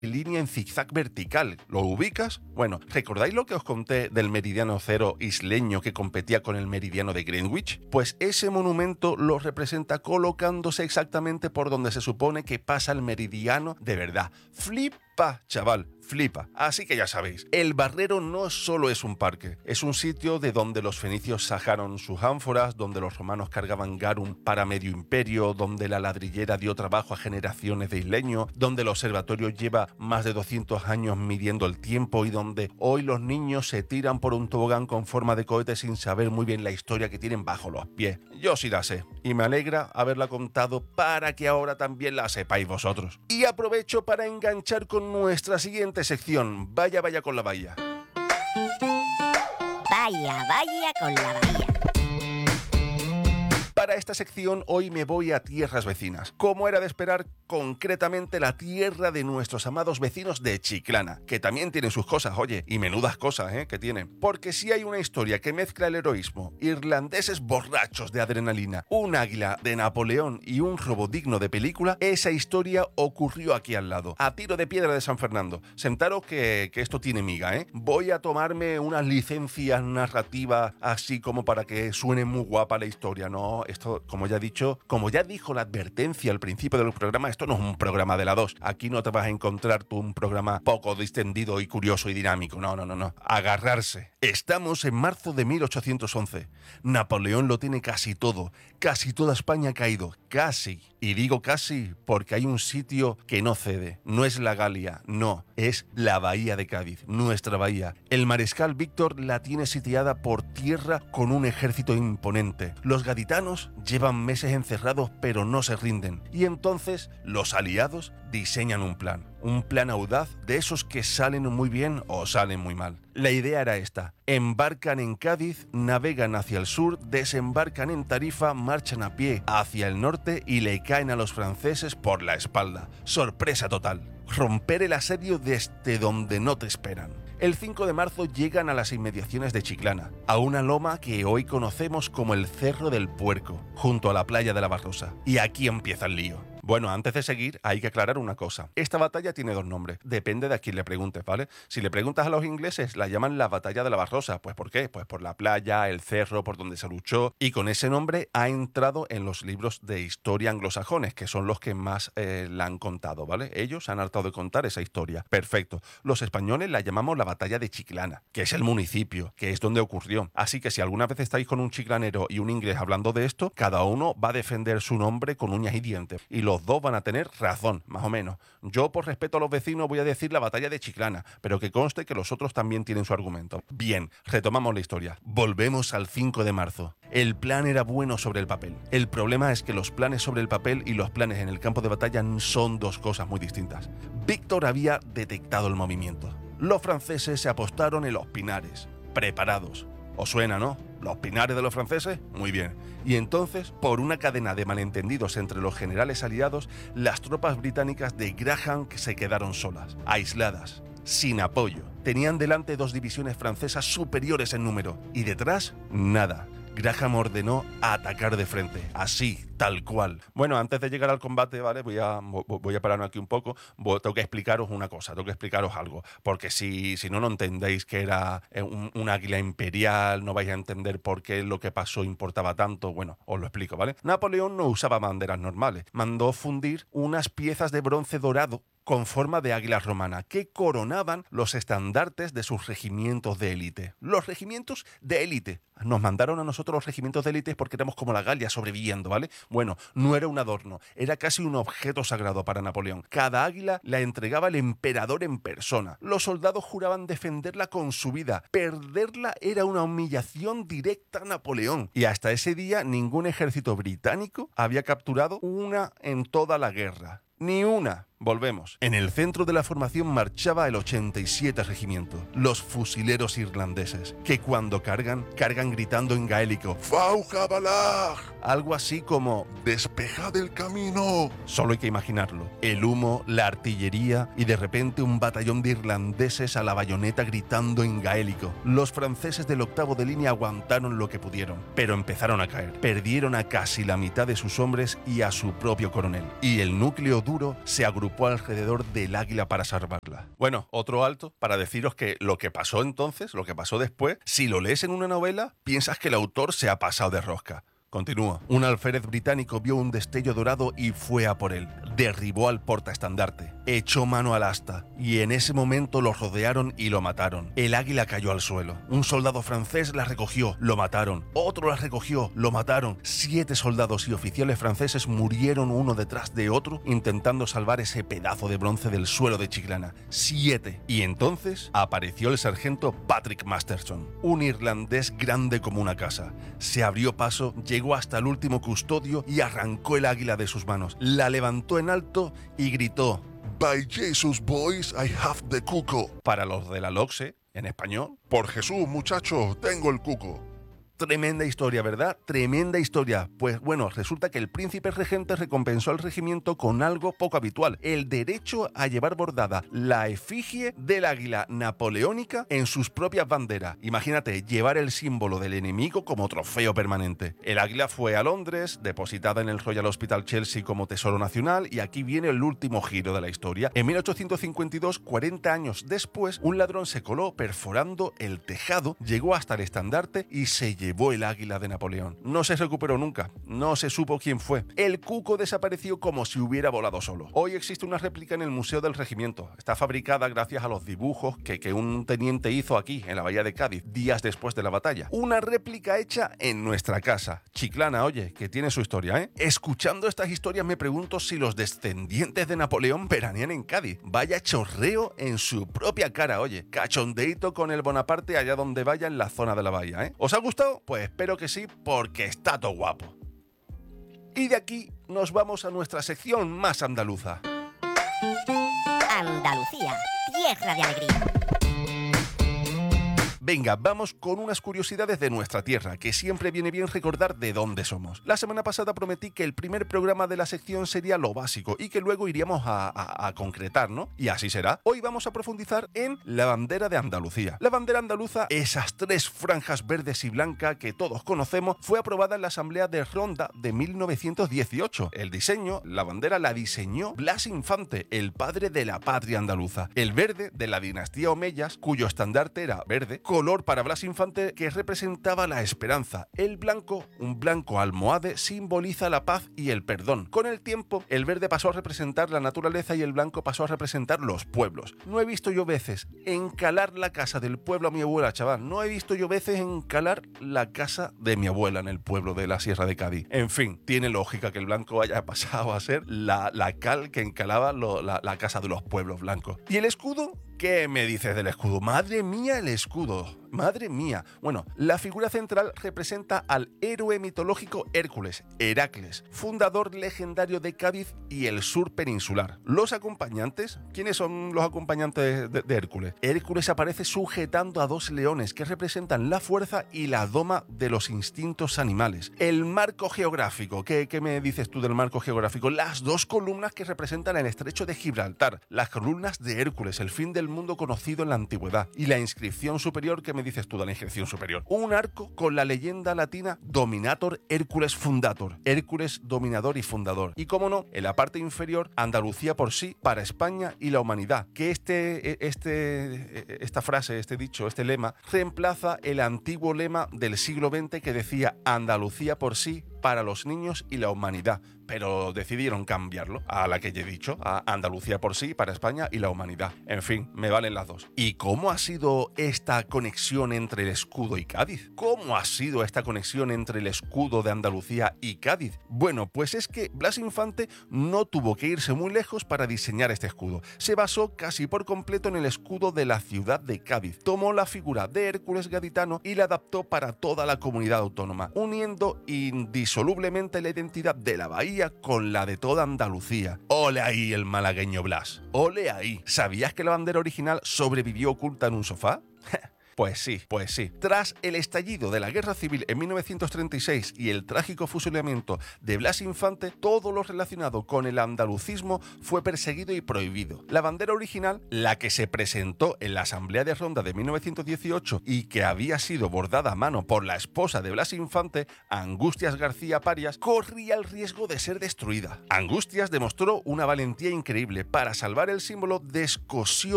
línea en zigzag vertical. ¿Lo ubicas? Bueno, ¿recordáis lo que os conté del meridiano cero isleño que competía con el meridiano de Greenwich? Pues ese monumento lo representa colocándose exactamente por donde se supone que pasa el meridiano de verdad. Flipa, chaval, flipa. Así que ya sabéis, el Barrero no solo es un parque, es un sitio de donde los fenicios sacaron sus ánforas, donde los romanos cargaban garum para medio imperio, donde la ladrillera dio trabajo a generaciones de isleños, donde el observatorio lleva más de 200 años midiendo el tiempo y donde hoy los niños se tiran por un tobogán con forma de cohete sin saber muy bien la historia que tienen bajo los pies. Yo sí la sé y me alegra haberla contado para que ahora también la sepáis vosotros. Y aprovecho para enganchar con nuestra siguiente sección. Vaya, vaya con la bahía. Vaya, vaya con la bahía. Para esta sección hoy me voy a tierras vecinas. Como era de esperar, concretamente la tierra de nuestros amados vecinos de Chiclana, que también tienen sus cosas, oye, y menudas cosas, que tienen. Porque si hay una historia que mezcla el heroísmo, irlandeses borrachos de adrenalina, un águila de Napoleón y un robo digno de película, esa historia ocurrió aquí al lado, a tiro de piedra de San Fernando. Sentaros que esto tiene miga, Voy a tomarme unas licencias narrativas así como para que suene muy guapa la historia, ¿no? Esto, como ya he dicho, como ya dijo la advertencia al principio del programa, esto no es un programa de la 2. Aquí no te vas a encontrar tú un programa poco distendido y curioso y dinámico. No. Agarrarse. Estamos en marzo de 1811. Napoleón lo tiene casi todo. Casi toda España ha caído. Casi. Y digo casi porque hay un sitio que no cede. No es la Galia, no. Es la bahía de Cádiz, nuestra bahía. El mariscal Víctor la tiene sitiada por tierra con un ejército imponente. Los gaditanos llevan meses encerrados pero no se rinden. Y entonces los aliados diseñan un plan audaz de esos que salen muy bien o salen muy mal. La idea era esta: embarcan en Cádiz, navegan hacia el sur, desembarcan en Tarifa, marchan a pie hacia el norte y le caen a los franceses por la espalda. Sorpresa total. Romper el asedio desde donde no te esperan. El 5 de marzo llegan a las inmediaciones de Chiclana, a una loma que hoy conocemos como el Cerro del Puerco, junto a la playa de la Barrosa. Y aquí empieza el lío. Bueno, antes de seguir, hay que aclarar una cosa. Esta batalla tiene dos nombres. Depende de a quién le preguntes, ¿vale? Si le preguntas a los ingleses, la llaman la Batalla de la Barrosa. ¿Pues por qué? Pues por la playa, el cerro, por donde se luchó. Y con ese nombre ha entrado en los libros de historia anglosajones, que son los que más la han contado, ¿vale? Ellos han hartado de contar esa historia. Perfecto. Los españoles la llamamos la Batalla de Chiclana, que es el municipio, que es donde ocurrió. Así que si alguna vez estáis con un chiclanero y un inglés hablando de esto, cada uno va a defender su nombre con uñas y dientes. Y los dos van a tener razón, más o menos. Yo, por respeto a los vecinos, voy a decir la Batalla de Chiclana, pero que conste que los otros también tienen su argumento. Bien, retomamos la historia. Volvemos al 5 de marzo. El plan era bueno sobre el papel. El problema es que los planes sobre el papel y los planes en el campo de batalla son dos cosas muy distintas. Víctor había detectado el movimiento. Los franceses se apostaron en los pinares, preparados. ¿Os suena, no? ¿Los pinares de los franceses? Muy bien. Y entonces, por una cadena de malentendidos entre los generales aliados, las tropas británicas de Graham se quedaron solas, aisladas, sin apoyo. Tenían delante dos divisiones francesas superiores en número, y detrás, nada. Graham ordenó atacar de frente, así, tal cual. Bueno, antes de llegar al combate, ¿vale? Voy a pararme aquí un poco. Tengo que explicaros una cosa, tengo que explicaros algo. Porque si no entendéis que era un águila imperial, no vais a entender por qué lo que pasó importaba tanto. Bueno, os lo explico, ¿vale? Napoleón no usaba banderas normales. Mandó fundir unas piezas de bronce dorado con forma de águila romana que coronaban los estandartes de sus regimientos de élite. Los regimientos de élite. Nos mandaron a nosotros los regimientos de élite porque éramos como la Galia sobreviviendo, ¿vale? Bueno, no era un adorno, era casi un objeto sagrado para Napoleón. Cada águila la entregaba el emperador en persona. Los soldados juraban defenderla con su vida. Perderla era una humillación directa a Napoleón. Y hasta ese día ningún ejército británico había capturado una en toda la guerra. Ni una. Volvemos. En el centro de la formación marchaba el 87 Regimiento, los fusileros irlandeses, que cuando cargan gritando en gaélico «Fauja Balag», algo así como «Despejad el camino». Solo hay que imaginarlo. El humo, la artillería y de repente un batallón de irlandeses a la bayoneta gritando en gaélico. Los franceses del octavo de línea aguantaron lo que pudieron, pero empezaron a caer. Perdieron a casi la mitad de sus hombres y a su propio coronel. Y el núcleo duro duro se agrupó alrededor del águila para salvarla. Bueno, otro alto para deciros que lo que pasó entonces, lo que pasó después, si lo lees en una novela, piensas que el autor se ha pasado de rosca. Continúa. Un alférez británico vio un destello dorado y fue a por él. Derribó al portaestandarte, echó mano al asta y en ese momento lo rodearon y lo mataron. El águila cayó al suelo. Un soldado francés la recogió, lo mataron. Otro la recogió, lo mataron. 7 soldados y oficiales franceses murieron uno detrás de otro intentando salvar ese pedazo de bronce del suelo de Chiclana. 7. Y entonces apareció el sargento Patrick Masterson, un irlandés grande como una casa. Se abrió paso, llegó hasta el último custodio y arrancó el águila de sus manos. La levantó en alto y gritó: By Jesus, boys, I have the cuco. Para los de la LOCSE, en español. Por Jesús, muchachos, tengo el cuco. Tremenda historia, ¿verdad? Tremenda historia. Pues bueno, resulta que el príncipe regente recompensó al regimiento con algo poco habitual: el derecho a llevar bordada la efigie del águila napoleónica en sus propias banderas. Imagínate, llevar el símbolo del enemigo como trofeo permanente. El águila fue a Londres, depositada en el Royal Hospital Chelsea como tesoro nacional, y aquí viene el último giro de la historia. En 1852, 40 años después, un ladrón se coló perforando el tejado, llegó hasta el estandarte y se llevó el águila de Napoleón. No se recuperó nunca, no se supo quién fue. El cuco desapareció como si hubiera volado solo. Hoy existe una réplica en el Museo del Regimiento. Está fabricada gracias a los dibujos que un teniente hizo aquí, en la bahía de Cádiz, días después de la batalla. Una réplica hecha en nuestra casa. Chiclana, oye, que tiene su historia, ¿eh? Escuchando estas historias me pregunto si los descendientes de Napoleón veranean en Cádiz. Vaya chorreo en su propia cara, oye. Cachondeíto con el Bonaparte allá donde vaya en la zona de la bahía, ¿eh? ¿Os ha gustado? Pues espero que sí, porque está todo guapo. Y de aquí nos vamos a nuestra sección más andaluza. Andalucía, tierra de alegría. Venga, vamos con unas curiosidades de nuestra tierra, que siempre viene bien recordar de dónde somos. La semana pasada prometí que el primer programa de la sección sería lo básico y que luego iríamos a concretar, ¿no? Y así será. Hoy vamos a profundizar en la bandera de Andalucía. La bandera andaluza, esas 3 franjas verdes y blancas que todos conocemos, fue aprobada en la Asamblea de Ronda de 1918. El diseño, la bandera la diseñó Blas Infante, el padre de la patria andaluza. El verde, de la dinastía Omeyas, cuyo estandarte era verde, color para Blas Infante que representaba la esperanza. El blanco, un blanco almohade, simboliza la paz y el perdón. Con el tiempo, el verde pasó a representar la naturaleza y el blanco pasó a representar los pueblos. No he visto yo veces encalar la casa del pueblo a mi abuela, chaval. No he visto yo veces encalar la casa de mi abuela en el pueblo de la Sierra de Cádiz. En fin, tiene lógica que el blanco haya pasado a ser la cal que encalaba la casa de los pueblos blancos. ¿Y el escudo? ¿Qué me dices del escudo? Madre mía, el escudo. Madre mía. Bueno, la figura central representa al héroe mitológico Hércules, Heracles, fundador legendario de Cádiz y el sur peninsular. Los acompañantes, ¿quiénes son los acompañantes de Hércules? Hércules aparece sujetando a 2 leones que representan la fuerza y la doma de los instintos animales. El marco geográfico, ¿qué me dices tú del marco geográfico? Las 2 columnas que representan el estrecho de Gibraltar, las columnas de Hércules, el fin del mundo conocido en la antigüedad, y la inscripción superior, ¿qué me dices tú de la inscripción superior? Un arco con la leyenda latina Dominator Hércules Fundator, Hércules dominador y fundador. Y cómo no, en la parte inferior, Andalucía por sí, para España y la humanidad, que esta frase, este dicho, este lema, reemplaza el antiguo lema del siglo XX que decía Andalucía por sí, para los niños y la humanidad, pero decidieron cambiarlo a la que ya he dicho, a Andalucía por sí, para España y la humanidad. En fin, me valen las 2. ¿Y cómo ha sido esta conexión entre el escudo y Cádiz? ¿Cómo ha sido esta conexión entre el escudo de Andalucía y Cádiz? Bueno, pues es que Blas Infante no tuvo que irse muy lejos para diseñar este escudo. Se basó casi por completo en el escudo de la ciudad de Cádiz. Tomó la figura de Hércules gaditano y la adaptó para toda la comunidad autónoma, uniendo indisolublemente la identidad de la bahía con la de toda Andalucía. ¡Ole ahí el malagueño Blas! ¡Ole ahí! ¿Sabías que la bandera original sobrevivió oculta en un sofá? Pues sí. Tras el estallido de la Guerra Civil en 1936 y el trágico fusilamiento de Blas Infante, todo lo relacionado con el andalucismo fue perseguido y prohibido. La bandera original, la que se presentó en la Asamblea de Ronda de 1918 y que había sido bordada a mano por la esposa de Blas Infante, Angustias García Parias, corría el riesgo de ser destruida. Angustias demostró una valentía increíble. Para salvar el símbolo descosió